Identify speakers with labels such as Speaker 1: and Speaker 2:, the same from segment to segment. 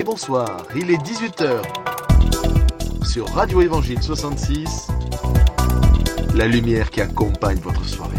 Speaker 1: bonsoir, il est 18h. Sur Radio Évangile 66, la lumière qui accompagne votre soirée.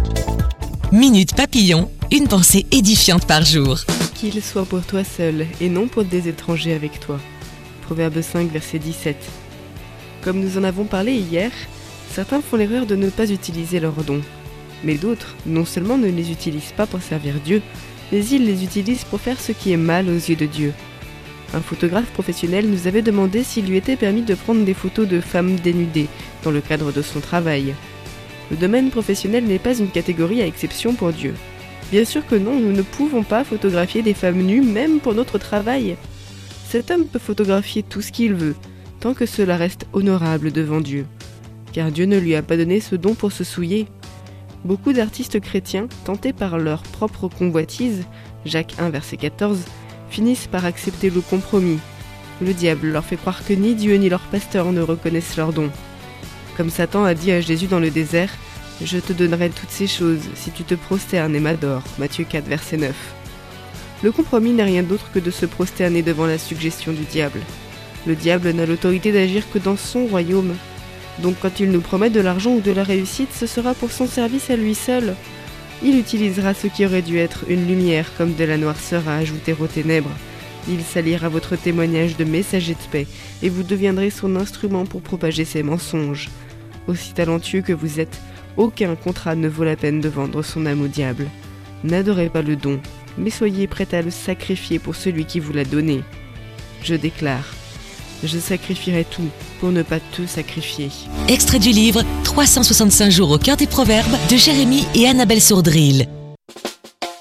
Speaker 2: Minute Papillon, une pensée édifiante par jour.
Speaker 3: Qu'il soit pour toi seul et non pour des étrangers avec toi. Proverbe 5, verset 17. Comme nous en avons parlé hier, certains font l'erreur de ne pas utiliser leurs dons. Mais d'autres, non seulement ne les utilisent pas pour servir Dieu, mais ils les utilisent pour faire ce qui est mal aux yeux de Dieu. Un photographe professionnel nous avait demandé s'il lui était permis de prendre des photos de femmes dénudées dans le cadre de son travail. Le domaine professionnel n'est pas une catégorie à exception pour Dieu. Bien sûr que non, nous ne pouvons pas photographier des femmes nues même pour notre travail. Cet homme peut photographier tout ce qu'il veut, tant que cela reste honorable devant Dieu. Car Dieu ne lui a pas donné ce don pour se souiller. Beaucoup d'artistes chrétiens, tentés par leur propre convoitise, Jacques 1 verset 14, finissent par accepter le compromis. Le diable leur fait croire que ni Dieu ni leur pasteur ne reconnaissent leurs dons. Comme Satan a dit à Jésus dans le désert, « Je te donnerai toutes ces choses si tu te prosternes et m'adores » Matthieu 4 verset 9. Le compromis n'est rien d'autre que de se prosterner devant la suggestion du diable. Le diable n'a l'autorité d'agir que dans son royaume. Donc quand il nous promet de l'argent ou de la réussite, ce sera pour son service à lui seul. Il utilisera ce qui aurait dû être une lumière comme de la noirceur à ajouter aux ténèbres. Il salira votre témoignage de messager de paix et vous deviendrez son instrument pour propager ses mensonges. Aussi talentueux que vous êtes, aucun contrat ne vaut la peine de vendre son âme au diable. N'adorez pas le don, mais soyez prêts à le sacrifier pour celui qui vous l'a donné. Je déclare, je sacrifierai tout pour ne pas te sacrifier.
Speaker 2: Extrait du livre 365 jours au cœur des proverbes de Jérémie et Annabelle Sourdril.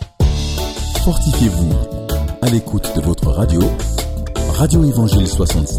Speaker 4: Fortifiez-vous à l'écoute de votre radio, Radio Évangile 66.